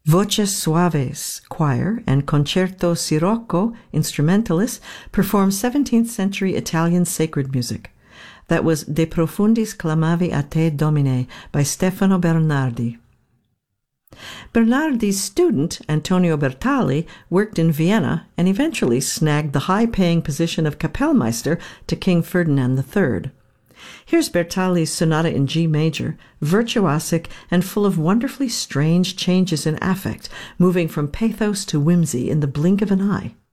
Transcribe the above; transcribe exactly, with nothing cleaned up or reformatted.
Voces Suaves Choir and Concerto Sirocco instrumentalists perform seventeenth century Italian sacred music. That was De Profundis Clamavi a Te Domine by Stefano Bernardi. Bernardi's student, Antonio Bertali, worked in Vienna and eventually snagged the high-paying position of Kapellmeister to King Ferdinand the Third. Here's Bertali's sonata in G major, virtuosic and full of wonderfully strange changes in affect, moving from pathos to whimsy in the blink of an eye.